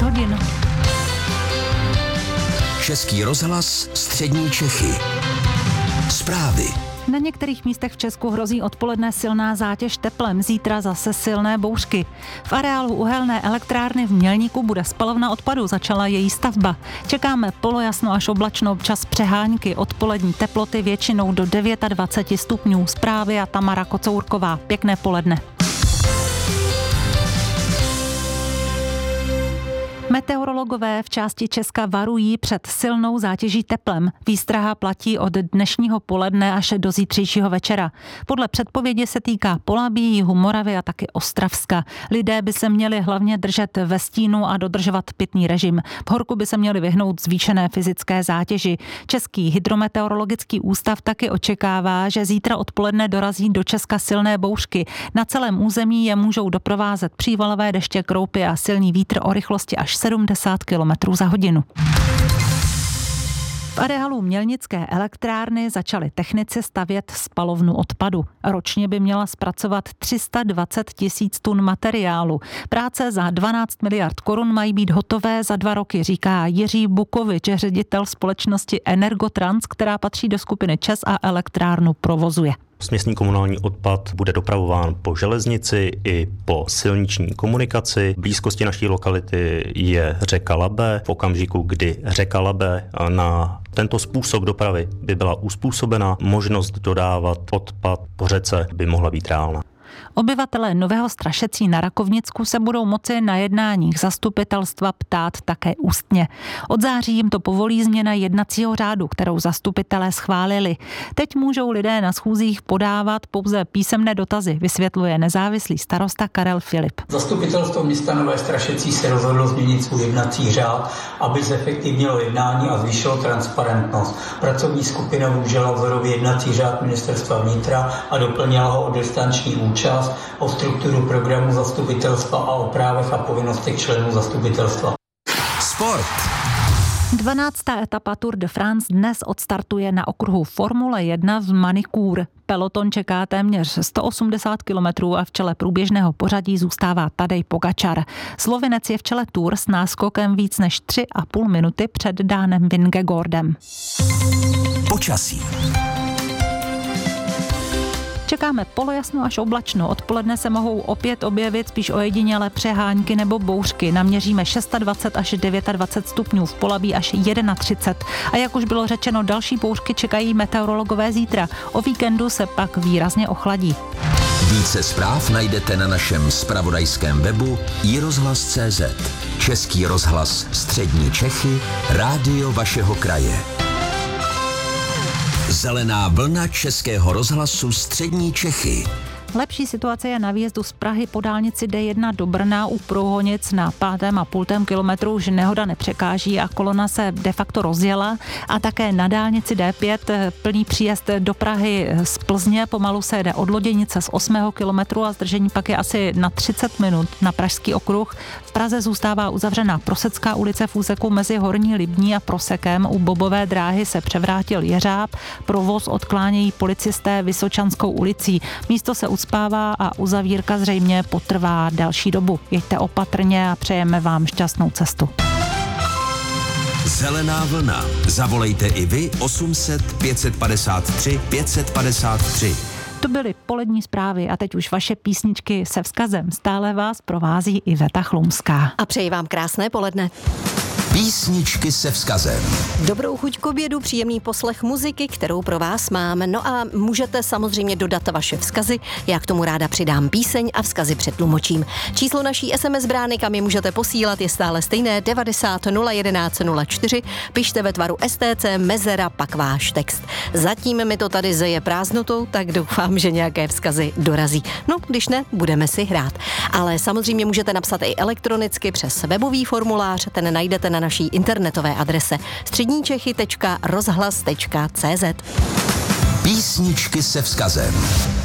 hodin. Český rozhlas Střední Čechy. Zprávy. Na některých místech v Česku hrozí odpoledne silná zátěž teplem, zítra zase silné bouřky. V areálu uhelné elektrárny v Mělníku bude spalovna odpadu, začala její stavba. Čekáme polojasno až oblačno, občas přehánky, odpolední teploty většinou do 29 stupňů. Zprávy a Tamara Kocourková. Pěkné poledne. Meteorologové v části Česka varují před silnou zátěží teplem. Výstraha platí od dnešního poledne až do zítřejšího večera. Podle předpovědi se týká Polabí, jihu Moravy a taky Ostravska. Lidé by se měli hlavně držet ve stínu a dodržovat pitný režim. V horku by se měli vyhnout zvýšené fyzické zátěži. Český hydrometeorologický ústav taky očekává, že zítra odpoledne dorazí do Česka silné bouřky. Na celém území je můžou doprovázet přívalové deště, kroupy a silný vítr o rychlosti až 70 km za hodinu. V areálu Mělnické elektrárny začali technici stavět spalovnu odpadu. Ročně by měla zpracovat 320 000 tun materiálu. Práce za 12 miliard korun mají být hotové za 2 roky, říká Jiří Bukovič, ředitel společnosti Energotrans, která patří do skupiny ČEZ a elektrárnu provozuje. Směsný komunální odpad bude dopravován po železnici i po silniční komunikaci. V blízkosti naší lokality je řeka Labe. V okamžiku, kdy řeka Labe na tento způsob dopravy by byla uspůsobena, možnost dodávat odpad po řece by mohla být reálná. Obyvatelé Nového Strašecí na Rakovnicku se budou moci na jednáních zastupitelstva ptát také ústně. Od září jim to povolí změna jednacího řádu, kterou zastupitelé schválili. Teď můžou lidé na schůzích podávat pouze písemné dotazy, vysvětluje nezávislý starosta Karel Filip. Zastupitelstvo města Nové Strašecí se rozhodlo změnit svůj jednací řád, aby zefektivnilo jednání a zvýšilo transparentnost. Pracovní skupina využila vzorový jednací řád ministerstva vnitra a doplnila ho o distanční účast, o strukturu programu zastupitelstva a o právech a povinnostech členů zastupitelstva. Sport. 12. etapa Tour de France dnes odstartuje na okruhu Formule 1 v Manicourt. Peloton čeká téměř 180 kilometrů a v čele průběžného pořadí zůstává Tadej Pogačar. Slovinec je v čele Tour s náskokem víc než 3,5 minuty před Dánem Vingegaardem. Počasí. Čekáme polojasno až oblačno. Odpoledne se mohou opět objevit spíš ojedinělé přehánky nebo bouřky. Naměříme 26 až 29 stupňů, v Polabí až 31. A jak už bylo řečeno, další bouřky čekají meteorologové zítra. O víkendu se pak výrazně ochladí. Více zpráv najdete na našem zpravodajském webu iRozhlas.cz. Český rozhlas Střední Čechy, rádio vašeho kraje. Zelená vlna Českého rozhlasu Střední Čechy. Lepší situace je na výjezdu z Prahy po dálnici D1 do Brna u Průhonic na 5,5 kilometru už nehoda nepřekáží a kolona se de facto rozjela a také na dálnici D5 plný příjezd do Prahy z Plzně, pomalu se jede od Loděnice z 8. kilometru a zdržení pak je asi na 30 minut na Pražský okruh. V Praze zůstává uzavřená Prosecká ulice v úseku mezi Horní Libní a Prosekem. U Bobové dráhy se převrátil jeřáb, provoz odklánějí policisté Vysočanskou ulicí. Místo se ucpává a uzavírka zřejmě potrvá další dobu. Jeďte opatrně a přejeme vám šťastnou cestu. Zelená vlna. Zavolejte i vy 800 553 553. To byly polední zprávy a teď už vaše písničky se vzkazem. Stále vás provází Iveta Chlumská. A přeji vám krásné poledne. Písničky se vzkazem. Dobrou chuť k obědu, příjemný poslech muziky, kterou pro vás mám. No a můžete samozřejmě dodat vaše vzkazy. Já k tomu ráda přidám píseň a vzkazy přetlumočím. Číslo naší SMS brány, kam je můžete posílat, je stále stejné 90 011 04. Pište ve tvaru STC mezera, pak váš text. Zatím mi to tady zeje prázdnotou, tak doufám, že nějaké vzkazy dorazí. No, když ne, budeme si hrát. Ale samozřejmě můžete napsat i elektronicky přes webový formulář, ten najdete na naší internetové adrese středníčechy.rozhlas.cz. Písničky se vzkazem.